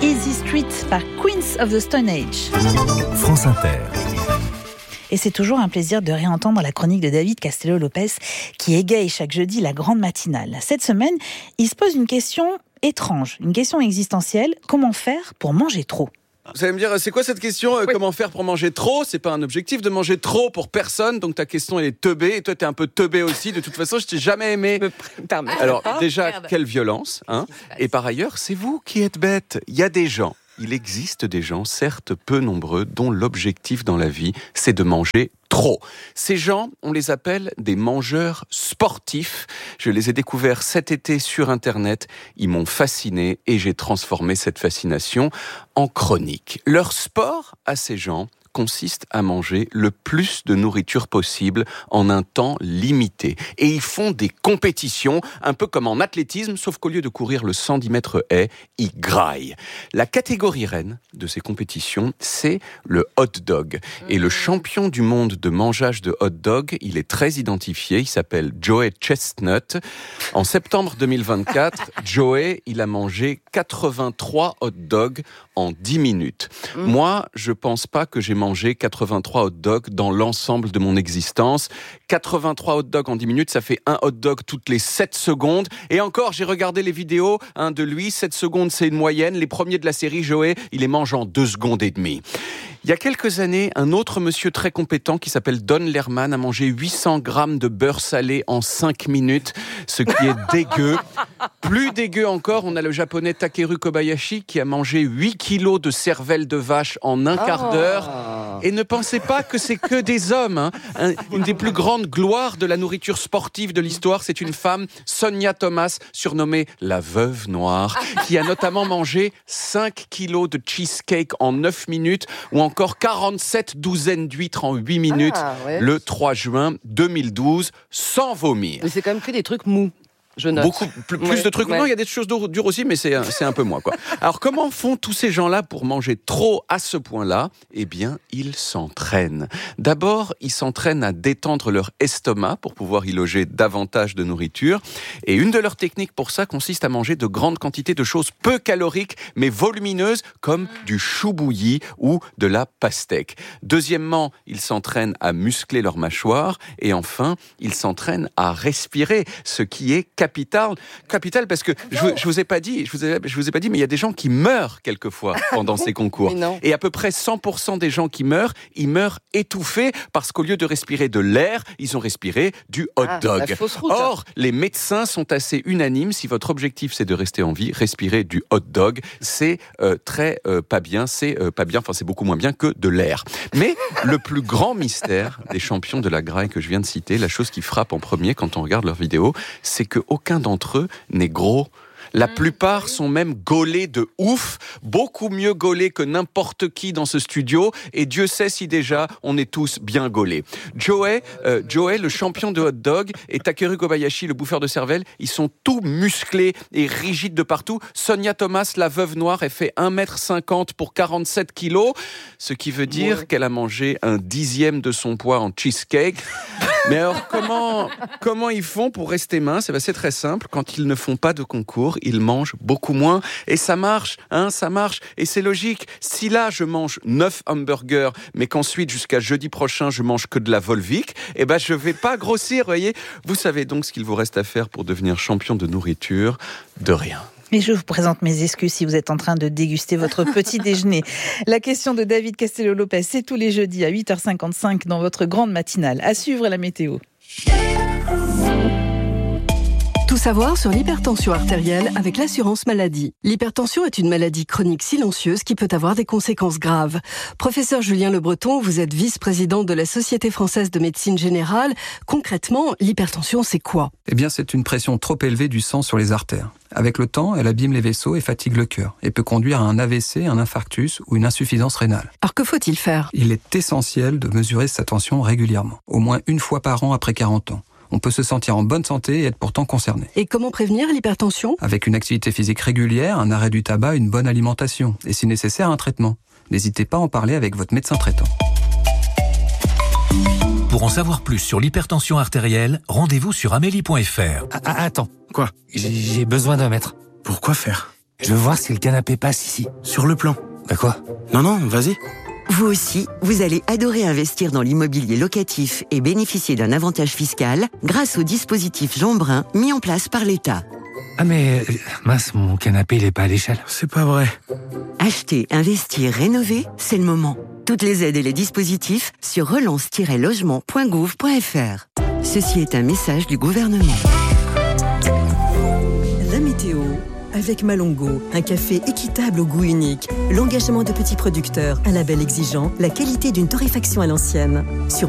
Easy Street par Queens of the Stone Age. France Inter. Et c'est toujours un plaisir de réentendre la chronique de David Castello-Lopez qui égaye chaque jeudi la grande matinale. Cette semaine, il se pose une question étrange, une question existentielle. Comment faire pour manger trop ? Vous allez me dire, c'est quoi cette question ? Comment faire pour manger trop ? C'est pas un objectif de manger trop pour personne, donc ta question elle est teubée, et toi t'es un peu teubé aussi. De toute façon, je t'ai jamais aimé. Alors déjà, quelle violence, hein ? Et par ailleurs, c'est vous qui êtes bête. Il existe des gens, certes peu nombreux, dont l'objectif dans la vie, c'est de manger trop. Ces gens, on les appelle des mangeurs sportifs. Je les ai découverts cet été sur Internet. Ils m'ont fasciné et j'ai transformé cette fascination en chronique. Leur sport à ces gens consiste à manger le plus de nourriture possible en un temps limité. Et ils font des compétitions, un peu comme en athlétisme, sauf qu'au lieu de courir le 110 mètres haies, ils graillent. La catégorie reine de ces compétitions, c'est le hot dog. Et le champion du monde de mangeage de hot dog, il est très identifié, il s'appelle Joey Chestnut. En septembre 2024, Joey, il a mangé 83 hot dogs en 10 minutes. Moi, je pense pas que j'ai mangé 83 hot dogs dans l'ensemble de mon existence. 83 hot dogs en 10 minutes, ça fait un hot dog toutes les 7 secondes. Et encore, j'ai regardé les vidéos de lui. 7 secondes, c'est une moyenne. Les premiers de la série, Joey, il les mange en 2 secondes et demie. Il y a quelques années, un autre monsieur très compétent qui s'appelle Don Lerman a mangé 800 grammes de beurre salé en 5 minutes, ce qui est dégueu. Plus dégueu encore, on a le japonais Takeru Kobayashi qui a mangé 8 kilos de cervelle de vache en un quart d'heure. Et ne pensez pas que c'est que des hommes. Hein. Une des plus grandes gloires de la nourriture sportive de l'histoire, c'est une femme, Sonia Thomas, surnommée la Veuve Noire, qui a notamment mangé 5 kilos de cheesecake en 9 minutes, ou encore 47 douzaines d'huîtres en 8 minutes, le 3 juin 2012, sans vomir. Mais c'est quand même que des trucs mous. Je note. Beaucoup plus de trucs. Non, il y a des choses dures aussi, mais c'est un peu moins, quoi. Alors, comment font tous ces gens-là pour manger trop à ce point-là ? Eh bien, ils s'entraînent. D'abord, ils s'entraînent à détendre leur estomac pour pouvoir y loger davantage de nourriture. Et une de leurs techniques pour ça consiste à manger de grandes quantités de choses peu caloriques, mais volumineuses, comme du chou bouilli ou de la pastèque. Deuxièmement, ils s'entraînent à muscler leur mâchoire. Et enfin, ils s'entraînent à respirer, ce qui est capital parce que je vous ai pas dit, mais il y a des gens qui meurent quelquefois pendant ces concours. Et à peu près 100% des gens qui meurent, ils meurent étouffés parce qu'au lieu de respirer de l'air, ils ont respiré du hot dog. Or, les médecins sont assez unanimes. Si votre objectif c'est de rester en vie, respirer du hot dog, c'est pas bien. C'est beaucoup moins bien que de l'air. Mais le plus grand mystère des champions de la graille que je viens de citer, la chose qui frappe en premier quand on regarde leurs vidéos, c'est que aucun d'entre eux n'est gros. La plupart sont même gaulés de ouf, beaucoup mieux gaulés que n'importe qui dans ce studio, et Dieu sait si déjà on est tous bien gaulés. Joey, le champion de hot dog, et Takeru Kobayashi, le bouffeur de cervelle, ils sont tout musclés et rigides de partout. Sonia Thomas, la Veuve Noire, elle fait 1m50 pour 47 kilos, ce qui veut dire qu'elle a mangé un 10e de son poids en cheesecake. Mais alors, comment ils font pour rester minces ? C'est très simple. Quand ils ne font pas de concours, ils mangent beaucoup moins. Et ça marche, ça marche. Et c'est logique. Si là, je mange 9 hamburgers, mais qu'ensuite, jusqu'à jeudi prochain, je mange que de la Volvic, je vais pas grossir, voyez. Vous savez donc ce qu'il vous reste à faire pour devenir champion de nourriture ? De rien. Mais je vous présente mes excuses si vous êtes en train de déguster votre petit déjeuner. La question de David Castello-Lopez, c'est tous les jeudis à 8h55 dans votre grande matinale. À suivre la météo. Tout savoir sur l'hypertension artérielle avec l'assurance maladie. L'hypertension est une maladie chronique silencieuse qui peut avoir des conséquences graves. Professeur Julien Le Breton, vous êtes vice-président de la Société française de médecine générale. Concrètement, l'hypertension, c'est quoi ? Eh bien, c'est une pression trop élevée du sang sur les artères. Avec le temps, elle abîme les vaisseaux et fatigue le cœur et peut conduire à un AVC, un infarctus ou une insuffisance rénale. Alors que faut-il faire ? Il est essentiel de mesurer sa tension régulièrement, au moins une fois par an après 40 ans. On peut se sentir en bonne santé et être pourtant concerné. Et comment prévenir l'hypertension ? Avec une activité physique régulière, un arrêt du tabac, une bonne alimentation et si nécessaire un traitement. N'hésitez pas à en parler avec votre médecin traitant. Pour en savoir plus sur l'hypertension artérielle, rendez-vous sur amélie.fr. Attends, quoi ? J'ai besoin d'un mètre. Pourquoi faire ? Je veux voir si le canapé passe ici. Sur le plan. Bah quoi? Non, vas-y. Vous aussi, vous allez adorer investir dans l'immobilier locatif et bénéficier d'un avantage fiscal grâce au dispositif Jean Brun mis en place par l'État. Ah mais, mince, mon canapé, il est pas à l'échelle. C'est pas vrai. Acheter, investir, rénover, c'est le moment. Toutes les aides et les dispositifs sur relance-logement.gouv.fr. Ceci est un message du gouvernement. La météo. Avec Malongo, un café équitable au goût unique, l'engagement de petits producteurs, un label exigeant, la qualité d'une torréfaction à l'ancienne. Sur